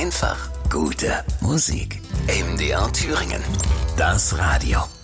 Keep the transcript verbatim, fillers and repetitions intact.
einfach gute Musik. M D R Thüringen. Das Radio.